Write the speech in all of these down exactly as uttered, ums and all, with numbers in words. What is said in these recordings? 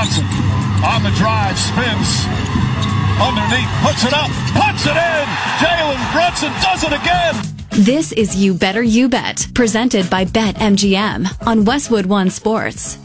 Brunson on the drive, spins underneath, puts it up, puts it in. Jalen Brunson does it again. This is You Better You Bet, presented by BetMGM on Westwood One Sports.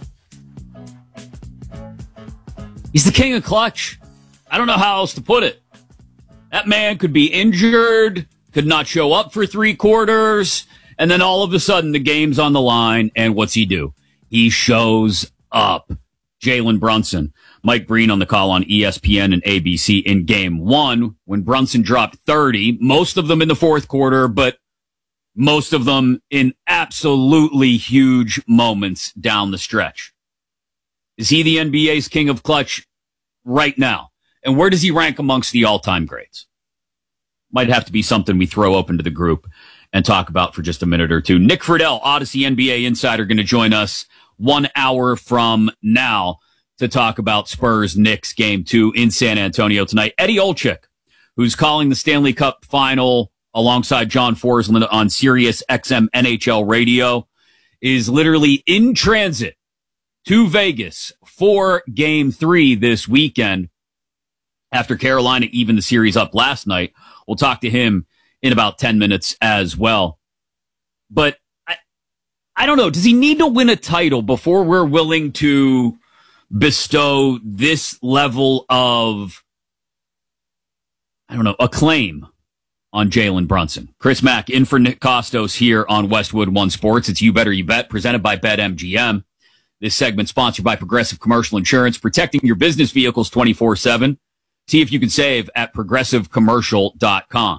He's the king of clutch. I don't know how else to put it. That man could be injured, could not show up for three quarters, and then all of a sudden the game's on the line, and what's he do? He shows up. Jalen Brunson. Mike Breen on the call on E S P N and A B C in game one when Brunson dropped thirty, most of them in the fourth quarter, but most of them in absolutely huge moments down the stretch. Is he the N B A's king of clutch right now? And where does he rank amongst the all-time greats? Might have to be something we throw open to the group and talk about for just a minute or two. Nick Friedel, Odyssey N B A insider, going to join us one hour from now to talk about Spurs Knicks game two in San Antonio tonight. Eddie Olczyk, who's calling the Stanley Cup final alongside John Forsland on Sirius X M N H L radio, is literally in transit to Vegas for game three this weekend after Carolina evened the series up last night. We'll talk to him in about ten minutes as well. But I, I don't know. Does he need to win a title before we're willing to bestow this level of, I don't know, acclaim on Jalen Brunson? Chris Mack in for Nick Costos here on Westwood One Sports. It's You Better You Bet, presented by BetMGM. This segment sponsored by Progressive Commercial Insurance, protecting your business vehicles twenty-four seven. See if you can save at progressive commercial dot com.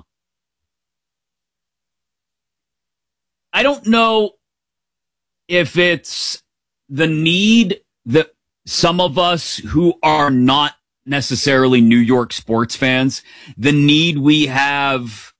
I don't know if it's the need that some of us who are not necessarily New York sports fans, the need we have